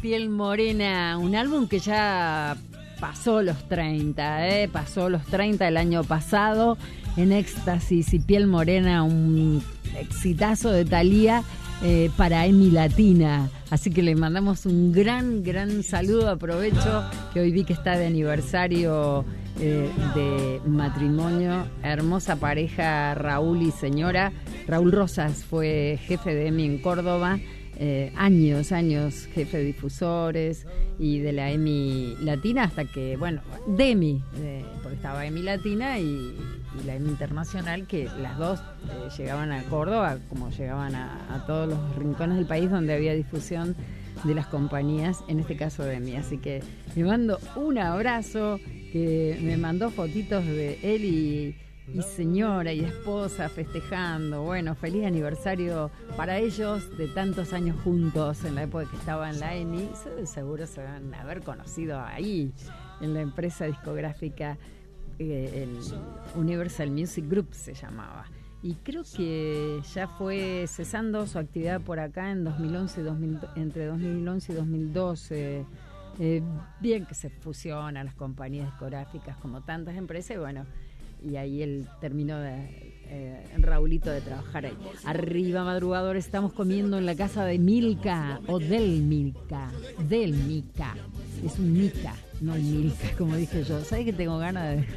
Piel Morena, un álbum que ya pasó los 30, pasó los 30 el año pasado, en Éxtasis y Piel Morena, un exitazo de Thalía para EMI Latina. Así que le mandamos un gran saludo. Aprovecho que hoy vi que está de aniversario de matrimonio, hermosa pareja Raúl y señora. Raúl Rosas fue jefe de EMI en Córdoba, años jefe de difusores y de la EMI Latina, hasta que, bueno, de EMI, porque estaba EMI Latina y la EMI Internacional, que las dos llegaban a Córdoba, como llegaban a todos los rincones del país donde había difusión de las compañías, en este caso de EMI. Así que le mando un abrazo, que me mandó fotitos de él y señora y esposa festejando. Bueno, feliz aniversario para ellos de tantos años juntos en la época que estaba en la EMI. Seguro se van a haber conocido ahí en la empresa discográfica, el Universal Music Group se llamaba. Y creo que ya fue cesando su actividad por acá en 2011, entre 2011 y 2012. Bien que se fusionan las compañías discográficas como tantas empresas, y bueno, y ahí él terminó Raulito de trabajar ahí. Arriba, madrugadores, estamos comiendo en la casa de Milka, o del Milka. Es un Mica, no un Milka, como dije yo. ¿Sabes que tengo ganas de...?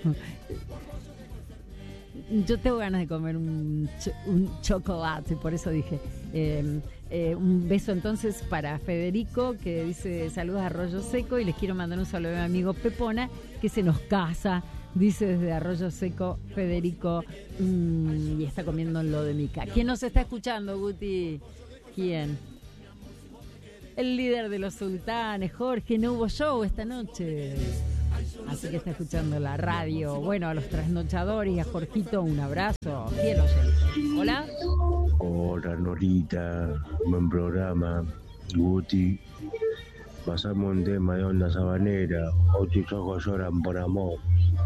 Yo tengo ganas de comer un chocolate, por eso dije. Un beso entonces para Federico, que dice saludos a Arroyo Seco, y les quiero mandar un saludo a mi amigo Pepona, que se nos casa, dice desde Arroyo Seco, Federico, y está comiendo en lo de Mica. ¿Quién nos está escuchando, Guti? ¿Quién? El líder de los sultanes, Jorge. No hubo show esta noche, así que está escuchando la radio. Bueno, a los trasnochadores y a Jorgito, un abrazo. ¿Quién oye? ¿Hola? Hola, Norita, buen programa. Guti, pasamos un tema de Onda Sabanera, o tus ojos lloran por amor.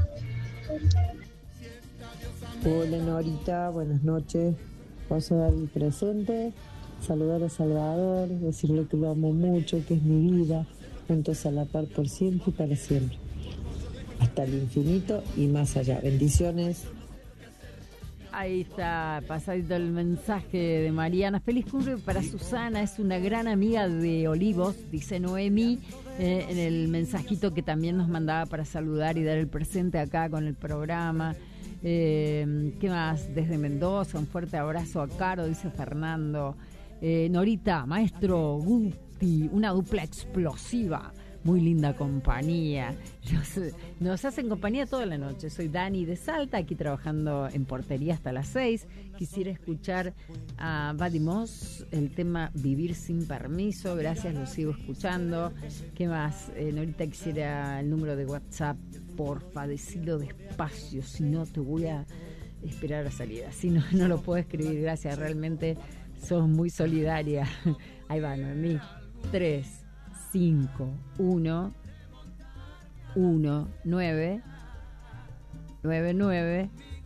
Hola, Norita, buenas noches. Paso a dar mi presente, saludar a Salvador, decirle que lo amo mucho, que es mi vida, juntos a la par por siempre y para siempre, hasta el infinito y más allá. Bendiciones. Ahí está, pasadito el mensaje de Mariana. Feliz cumple para Susana, es una gran amiga de Olivos, dice Noemí, en el mensajito que también nos mandaba para saludar y dar el presente acá con el programa. ¿Qué más? Desde Mendoza, un fuerte abrazo a Caro, dice Fernando. Norita, maestro Guti, una dupla explosiva. Muy linda compañía. Nos hacen compañía toda la noche. Soy Dani de Salta, aquí trabajando en portería hasta las 6. Quisiera escuchar a Buddy Moss, el tema Vivir sin permiso. Gracias, lo sigo escuchando. ¿Qué más? Ahorita quisiera el número de WhatsApp. Porfa, decilo despacio, si no te voy a esperar a salida. Si no, no lo puedo escribir. Gracias, realmente sos muy solidaria. Ahí va, Noemí. 3 5 1 1 9 9 9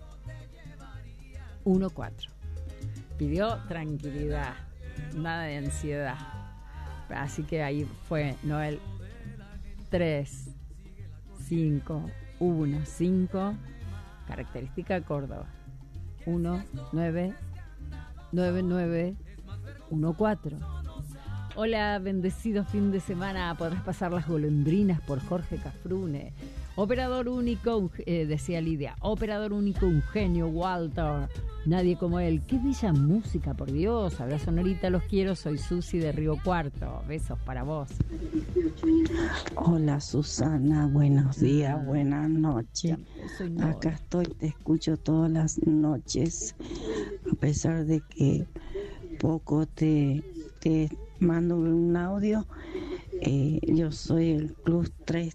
1 4. Pidió tranquilidad, nada de ansiedad. Así que ahí fue Noel. 3 5 1 5, característica Córdoba. 1 9 9 9 1 4. Hola, bendecido fin de semana. Podrás pasar las golondrinas por Jorge Cafrune. Operador único, decía Lidia. Operador único, un genio, Walter. Nadie como él. Qué bella música, por Dios. Abrazo, Norita, los quiero. Soy Susi de Río Cuarto. Besos para vos. Hola, Susana. Buenos días, buenas noches. Acá estoy, te escucho todas las noches. A pesar de que poco te mando un audio. Yo soy el Club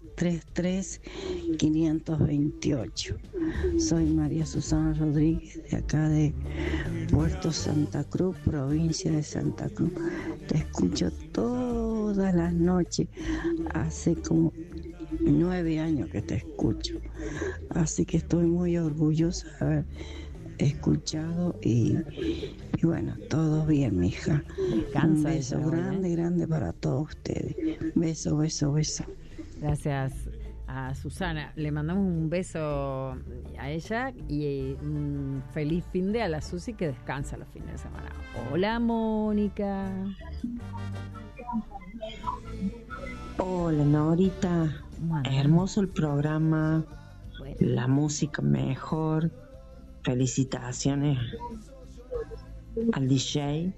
333-528. Soy María Susana Rodríguez, de acá de Puerto Santa Cruz, provincia de Santa Cruz. Te escucho todas las noches. Hace como 9 años que te escucho. Así que estoy muy orgullosa de haber escuchado y Y bueno, todo bien, mija. Descansa. Un beso grande para todos ustedes. Beso. Gracias a Susana. Le mandamos un beso a ella y un feliz fin de a la Susi, que descansa los fines de semana. Hola, Mónica. Hola, Norita. Bueno. Hermoso el programa. Bueno. La música mejor. Felicitaciones al DJ.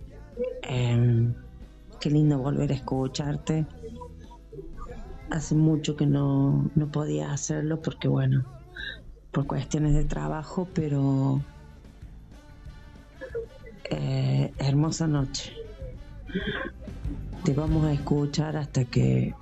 Qué lindo volver a escucharte. Hace mucho que no podía hacerlo porque, bueno, por cuestiones de trabajo, pero hermosa noche. Te vamos a escuchar hasta que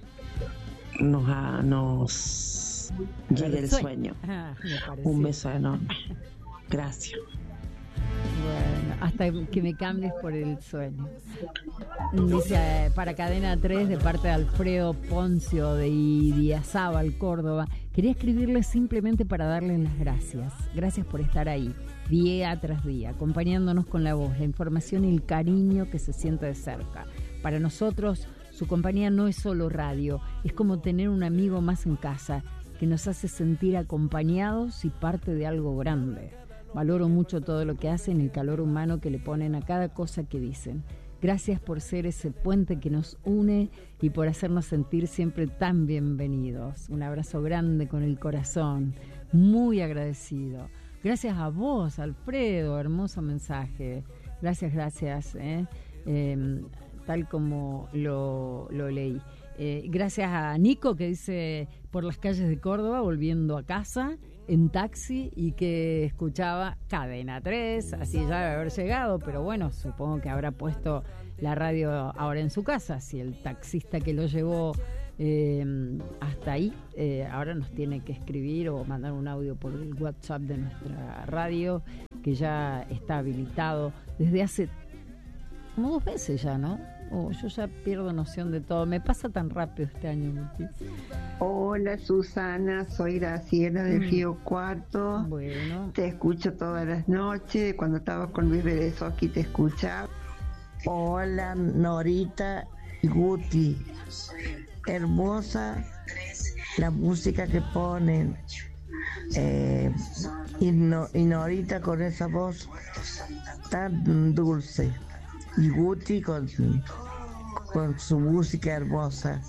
nos llegue el sueño. Un beso enorme. Gracias. Bueno, hasta que me cambies por el sueño. Dice para Cadena 3 de parte de Alfredo Poncio de Idiazábal, Córdoba. Quería escribirles simplemente para darles las gracias. Gracias por estar ahí, día tras día, acompañándonos con la voz, la información y el cariño que se siente de cerca. Para nosotros, su compañía no es solo radio, es como tener un amigo más en casa que nos hace sentir acompañados y parte de algo grande. Valoro mucho todo lo que hacen y el calor humano que le ponen a cada cosa que dicen. Gracias por ser ese puente que nos une y por hacernos sentir siempre tan bienvenidos. Un abrazo grande con el corazón, muy agradecido. Gracias a vos, Alfredo, hermoso mensaje. Gracias, tal como lo leí. Gracias a Nico, que dice por las calles de Córdoba, volviendo a casa en taxi, y que escuchaba Cadena 3, así ya debe haber llegado, pero bueno, supongo que habrá puesto la radio ahora en su casa, si el taxista que lo llevó hasta ahí ahora nos tiene que escribir o mandar un audio por el WhatsApp de nuestra radio, que ya está habilitado desde hace como 2 meses ya, ¿no? Yo ya pierdo noción de todo. Me pasa tan rápido este año, Muti. Hola, Susana, soy Graciela de Río Cuarto. Bueno. Te escucho todas las noches. Cuando estabas con Luis Berezoski te escuchaba. Hola, Norita y Guti. Hermosa la música que ponen. Y Norita con esa voz tan dulce. Y Guti con su música hermosa.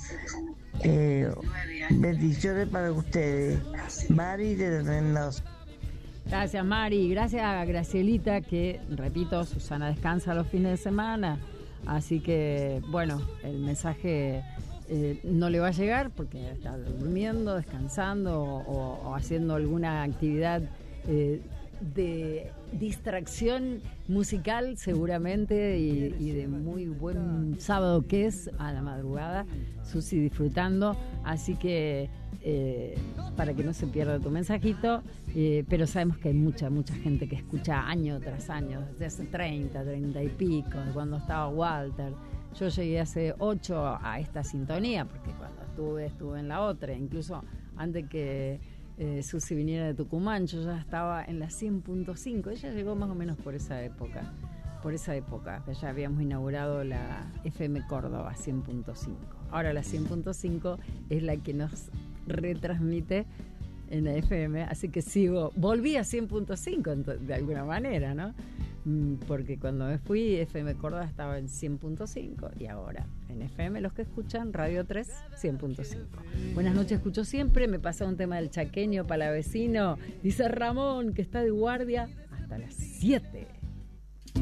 Bendiciones para ustedes. Mari de Reynosa. Gracias, Mari. Gracias a Gracielita, que, repito, Susana descansa los fines de semana. Así que, bueno, el mensaje no le va a llegar porque está durmiendo, descansando o haciendo alguna actividad de distracción musical seguramente y de muy buen sábado que es a la madrugada, Susi disfrutando, así que para que no se pierda tu mensajito, pero sabemos que hay mucha gente que escucha año tras año, desde hace 30 y pico, cuando estaba Walter. Yo llegué hace 8 a esta sintonía porque cuando estuve en la otra, incluso antes que Susi viniera de Tucumán, yo ya estaba en la 100.5. Ella llegó más o menos por esa época, que ya habíamos inaugurado la FM Córdoba 100.5. Ahora la 100.5 es la que nos retransmite en la FM, así que volví a 100.5 de alguna manera, ¿no? Porque cuando me fui, FM Córdoba estaba en 100.5 y ahora en FM los que escuchan Radio 3, 100.5. Buenas noches, escucho siempre. Me pasa un tema del chaqueño palavecino. Dice Ramón, que está de guardia hasta las 7.